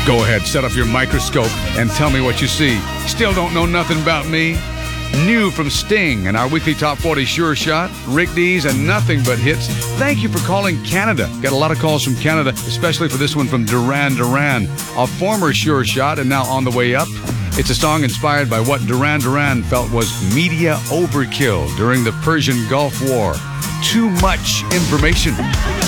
Go ahead, set up your microscope and tell me what you see. Still don't know nothing about me? New from Sting and our weekly Top 40 Sure Shot, Rick Dees, and nothing but hits. Thank you for calling Canada. Got a lot of calls from Canada, especially for this one from Duran Duran, a former Sure Shot and now on the way up. It's a song inspired by what Duran Duran felt was media overkill during the Persian Gulf War. Too much information.